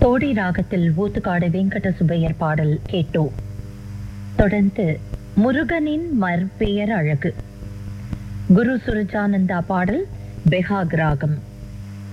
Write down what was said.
தோடி ராகத்தில் ஊத்துக்காடு வெங்கட சுப்பையர் பாடல் கேட்டோ. தொடர்ந்து முருகனின் மற்பெயர் அழகு குரு சுரஜானந்தா பாடல் பெஹாக் ராகம்.